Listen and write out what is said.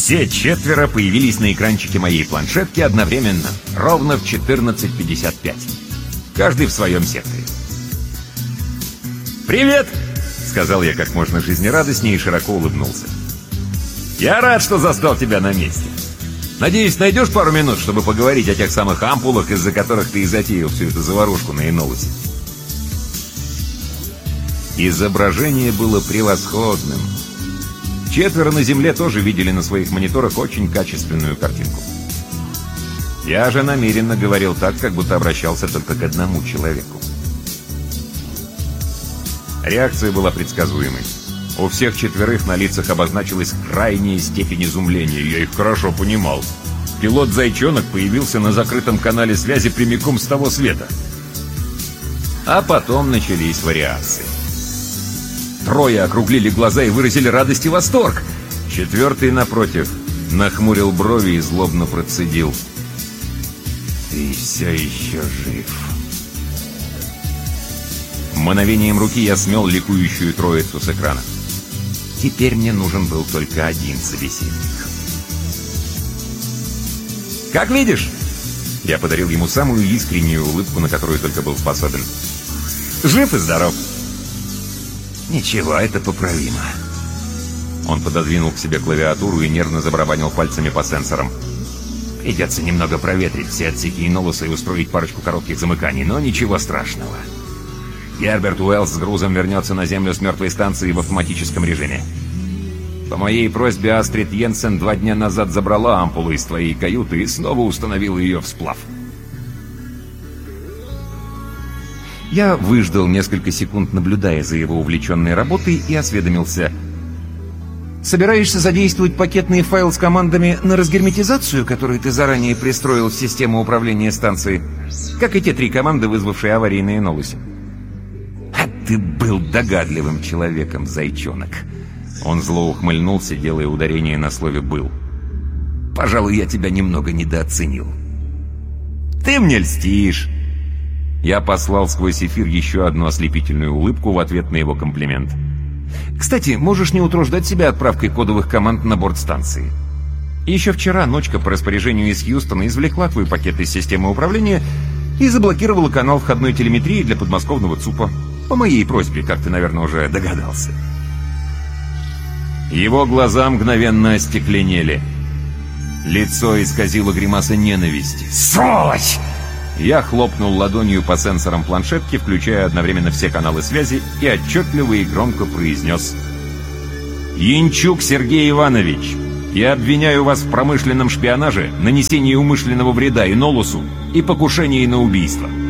Все четверо появились на экранчике моей планшетки одновременно, ровно в 14:55. Каждый в своем секторе. «Привет!» — сказал я как можно жизнерадостнее и широко улыбнулся. «Я рад, что застал тебя на месте. Надеюсь, найдешь пару минут, чтобы поговорить о тех самых ампулах, из-за которых ты и затеял всю эту заварушку на Энолусе». Изображение было превосходным. Четверо на Земле тоже видели на своих мониторах очень качественную картинку. Я же намеренно говорил так, как будто обращался только к одному человеку. Реакция была предсказуемой. У всех четверых на лицах обозначилась крайняя степень изумления. Я их хорошо понимал. Пилот-зайчонок появился на закрытом канале связи прямиком с того света. А потом начались вариации. Трое округлили глаза и выразили радость и восторг. Четвертый, напротив, нахмурил брови и злобно процедил: «Ты все еще жив». Мгновением руки я смел ликующую троицу с экрана. Теперь мне нужен был только один собеседник. «Как видишь?» Я подарил ему самую искреннюю улыбку, на которую только был способен. «Жив и здоров». «Ничего, это поправимо». Он пододвинул к себе клавиатуру и нервно забарабанил пальцами по сенсорам. «Придется немного проветрить все отсеки Энолуса и устроить парочку коротких замыканий, но ничего страшного. Герберт Уэллс с грузом вернется на Землю с мертвой станции в автоматическом режиме. По моей просьбе Астрид Йенсен 2 дня назад забрала ампулу из твоей каюты и снова установила ее в сплав». Я выждал несколько секунд, наблюдая за его увлеченной работой, и осведомился: «Собираешься задействовать пакетный файл с командами на разгерметизацию, которую ты заранее пристроил в систему управления станцией, как и те 3 команды, вызвавшие аварии на Энолусе?» «А ты был догадливым человеком, зайчонок!» Он зло ухмыльнулся, делая ударение на слове «был». «Пожалуй, я тебя немного недооценил». «Ты мне льстишь!» Я послал сквозь эфир еще одну ослепительную улыбку в ответ на его комплимент. «Кстати, можешь не утруждать себя отправкой кодовых команд на борт станции. Еще вчера ночка по распоряжению из Хьюстона извлекла твой пакет из системы управления и заблокировала канал входной телеметрии для подмосковного ЦУПа. По моей просьбе, как ты, наверное, уже догадался». Его глаза мгновенно остекленели. Лицо исказило гримаса ненависти. «Сволочь!» Я хлопнул ладонью по сенсорам планшетки, включая одновременно все каналы связи, и отчетливо и громко произнес: «Янчук Сергей Иванович, я обвиняю вас в промышленном шпионаже, нанесении умышленного вреда Энолусу и покушении на убийство.